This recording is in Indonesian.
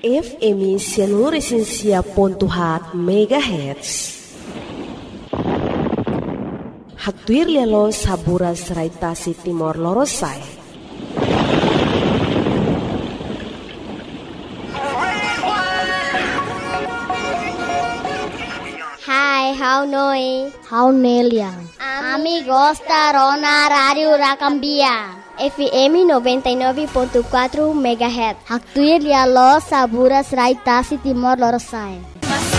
FM Sianuresensia.hat MHz. Haktuir lelo sabura serai tasi Timor Lorosai. Hai, how noi? How Neliang? Amigos da Rona Radio Rakambia. FM 99.4 MHz. Haktuir lelo sabura serai tasi Timor Lorosai.